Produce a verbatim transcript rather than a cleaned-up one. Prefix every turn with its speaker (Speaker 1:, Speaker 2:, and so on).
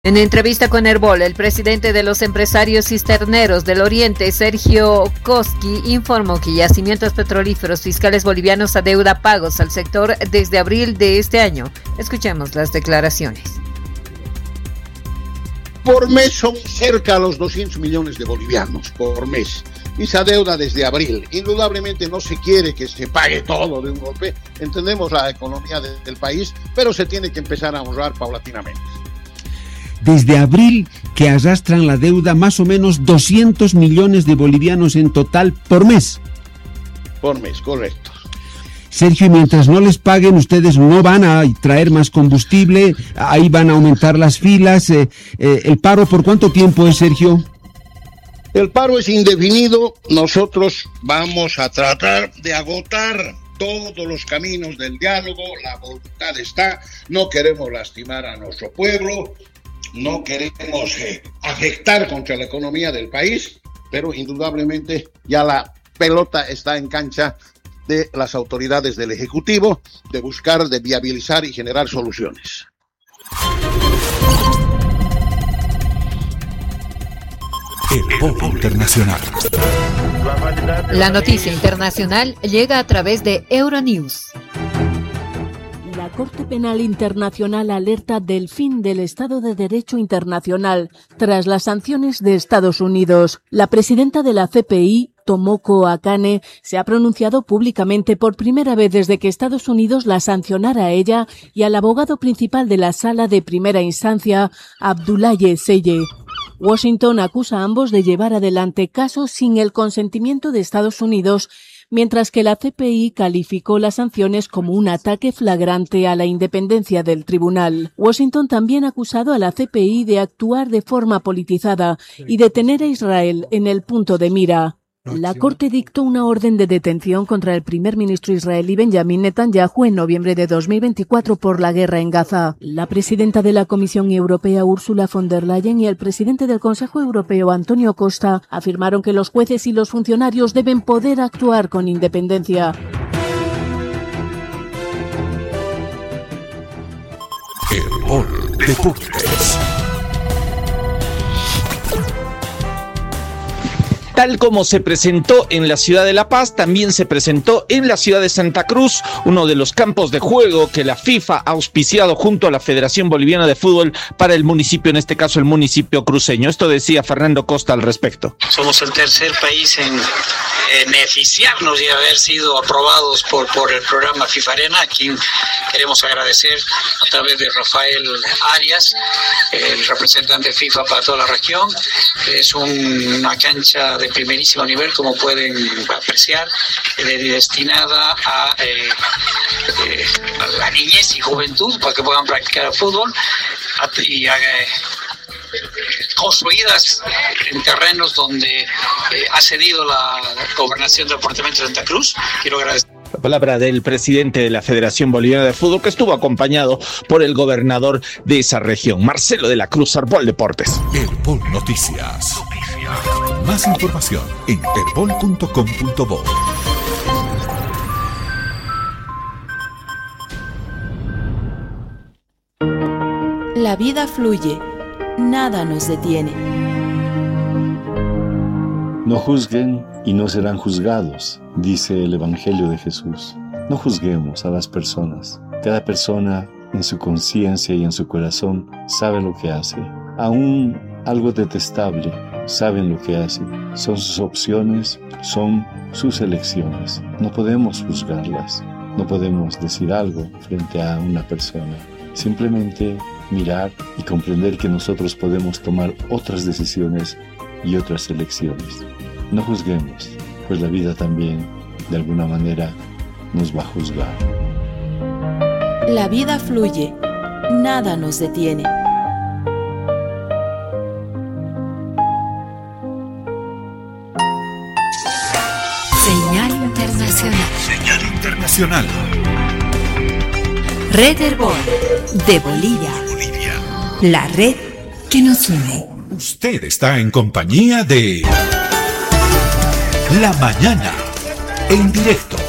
Speaker 1: En entrevista con Herbol, el presidente de los empresarios cisterneros del Oriente, Sergio Koski, informó que Yacimientos Petrolíferos Fiscales Bolivianos adeuda pagos al sector desde abril de este año. Escuchemos las declaraciones.
Speaker 2: Por mes son cerca a los doscientos millones de bolivianos por mes y se adeuda desde abril. Indudablemente no se quiere que se pague todo de un golpe, entendemos la economía de, del país, pero se tiene que empezar a ahorrar paulatinamente.
Speaker 3: Desde abril que arrastran la deuda más o menos doscientos millones de bolivianos en total por mes.
Speaker 2: Por mes, correcto.
Speaker 3: Sergio, y mientras no les paguen, ustedes no van a traer más combustible, ahí van a aumentar las filas. Eh, eh, ¿El paro por cuánto tiempo es, Sergio?
Speaker 2: El paro es indefinido. Nosotros vamos a tratar de agotar todos los caminos del diálogo. La voluntad está, no queremos lastimar a nuestro pueblo, no queremos eh, afectar contra la economía del país, pero indudablemente ya la pelota está en cancha de las autoridades del Ejecutivo, de buscar, de viabilizar y generar soluciones.
Speaker 4: Herbol Internacional.
Speaker 1: La noticia internacional llega a través de Euronews.
Speaker 5: La Corte Penal Internacional alerta del fin del Estado de Derecho internacional tras las sanciones de Estados Unidos. La presidenta de la C P I, Tomoko Akane, se ha pronunciado públicamente por primera vez desde que Estados Unidos la sancionara a ella y al abogado principal de la Sala de Primera Instancia, Abdoulaye Seye. Washington acusa a ambos de llevar adelante casos sin el consentimiento de Estados Unidos, mientras que la C P I calificó las sanciones como un ataque flagrante a la independencia del tribunal. Washington también ha acusado a la C P I de actuar de forma politizada y de tener a Israel en el punto de mira. La Corte dictó una orden de detención contra el primer ministro israelí Benjamin Netanyahu en noviembre de dos mil veinticuatro por la guerra en Gaza. La presidenta de la Comisión Europea, Ursula von der Leyen, y el presidente del Consejo Europeo, Antonio Costa, afirmaron que los jueces y los funcionarios deben poder actuar con independencia.
Speaker 4: Herbol Deportes.
Speaker 6: Tal como se presentó en la ciudad de La Paz, también se presentó en la ciudad de Santa Cruz, uno de los campos de juego que la FIFA ha auspiciado junto a la Federación Boliviana de Fútbol para el municipio, en este caso el municipio cruceño. Esto decía Fernando Costa al respecto.
Speaker 7: Somos el tercer país en beneficiarnos y haber sido aprobados por, por el programa FIFA Arena, a quien queremos agradecer a través de Rafael Arias, el representante FIFA para toda la región. Es un, una cancha de primerísimo nivel, como pueden apreciar, eh, destinada a, eh, eh, a la niñez y juventud para que puedan practicar fútbol y eh, construidas en terrenos donde eh, ha cedido la gobernación del departamento de Santa Cruz. Quiero agradecer
Speaker 6: la palabra del presidente de la Federación Boliviana de Fútbol, que estuvo acompañado por el gobernador de esa región, Marcelo de la Cruz. Herbol Deportes.
Speaker 4: Herbol Noticias. Más información en herbol punto com punto bo.
Speaker 8: La vida fluye, nada nos detiene.
Speaker 9: No juzguen y no serán juzgados, dice el Evangelio de Jesús. No juzguemos a las personas. Cada persona en su conciencia y en su corazón sabe lo que hace. Aún algo detestable, saben lo que hacen. Son sus opciones, son sus elecciones. No podemos juzgarlas. No podemos decir algo frente a una persona. Simplemente mirar y comprender que nosotros podemos tomar otras decisiones y otras elecciones. No juzguemos, pues la vida también, de alguna manera, nos va a juzgar.
Speaker 8: La vida fluye, nada nos detiene.
Speaker 1: Señal internacional.
Speaker 4: Señal internacional.
Speaker 1: Red Herbol de Bolivia.
Speaker 4: Bolivia.
Speaker 1: La red que nos une.
Speaker 4: Usted está en compañía de La Mañana, en directo.